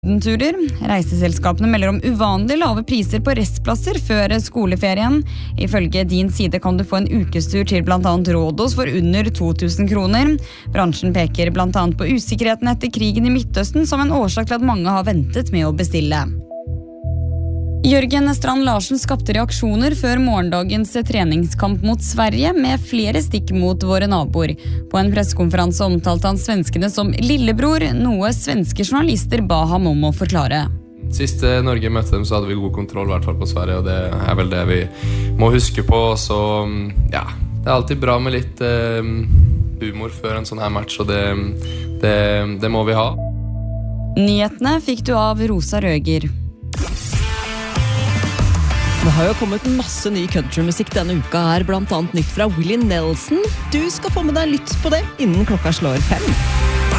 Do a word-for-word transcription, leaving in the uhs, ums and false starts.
Turer. Reiseselskapene melder om uvanlig lave priser på restplasser før skoleferien. Ifølge din side kan du få en ukestur til blant annet Rådås for under to tusen kroner. Bransjen peker blant annet på usikkerheten etter krigen i Midtøsten som en årsak til at mange har ventet med å bestille. Jørgen Strand Larsen skapte reaksjoner før morgendagens treningskamp mot Sverige med flere stikk mot våre naboer. På en pressekonferanse omtalte han svenskene som lillebror, noe svenske journalister ba ham om å forklare. Sist Norge møtte dem så hadde vi god kontroll i hvert fall på Sverige, og det er vel det vi må huske på. Så ja, det er alltid bra med litt eh, humor før en sånn her match, og det, det, det må vi ha. Nyhetene fikk du av Rosa Røger. Det har jo kommet masse ny countrymusikk denne uka her, blant annet nytt fra Willie Nelson. Du skal få med deg litt på det innen klokka slår fem.